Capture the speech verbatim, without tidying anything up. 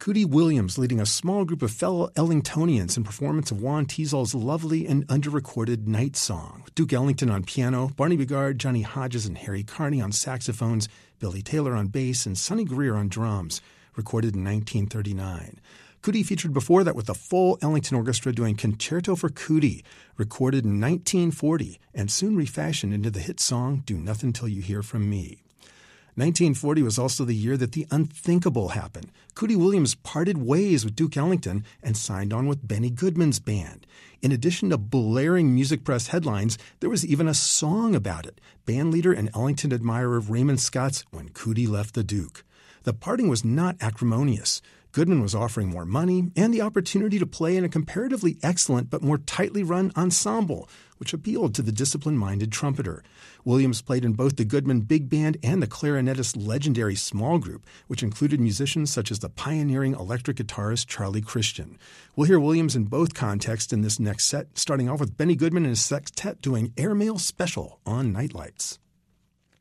Cootie Williams leading a small group of fellow Ellingtonians in performance of Juan Teasdale's lovely and under-recorded Night Song, with Duke Ellington on piano, Barney Bigard, Johnny Hodges, and Harry Carney on saxophones, Billy Taylor on bass, and Sonny Greer on drums, recorded in nineteen thirty-nine. Cootie featured before that with the full Ellington Orchestra doing Concerto for Cootie, recorded in nineteen forty, and soon refashioned into the hit song Do Nothing Till You Hear From Me. nineteen forty was also the year that the unthinkable happened. Cootie Williams parted ways with Duke Ellington and signed on with Benny Goodman's band. In addition to blaring music press headlines, there was even a song about it, bandleader and Ellington admirer Raymond Scott's When Cootie Left the Duke. The parting was not acrimonious. Goodman was offering more money and the opportunity to play in a comparatively excellent but more tightly run ensemble, which appealed to the discipline-minded trumpeter. Williams played in both the Goodman Big Band and the clarinetist's legendary small group, which included musicians such as the pioneering electric guitarist Charlie Christian. We'll hear Williams in both contexts in this next set, starting off with Benny Goodman and his sextet doing Airmail Special on Nightlights.